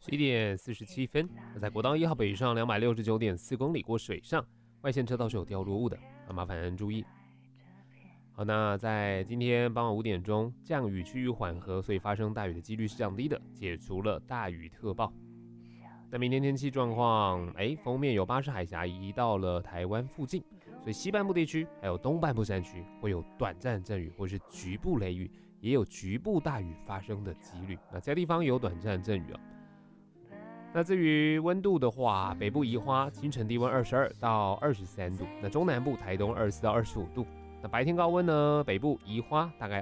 11点47分，在国道1号北上269.4公里过水上，外线车道是有掉落物的，麻烦注意。好，那在今天傍晚5点钟，降雨趋于缓和，所以发生大雨的几率是降低的，解除了大雨特报。那明天天气状况，锋面有巴士海峡移到了台湾附近，所以西半部地区还有东半部山区会有短暂阵雨或是局部雷雨，也有局部大雨发生的几率。那这些地方有短暂阵雨。那至于温度的话，北部宜花清晨低温22到23度，那中南部台东24到25度。那白天高温呢，北部宜花大概